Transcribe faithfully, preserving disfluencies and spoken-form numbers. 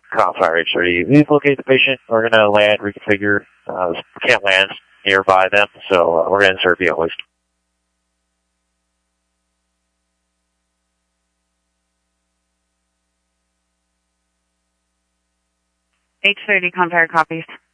Confire H thirty. We've located the patient. We're going to land, reconfigure. Uh, can't land nearby them, so uh, we're going to insert via hoist. H thirty, Confire copies.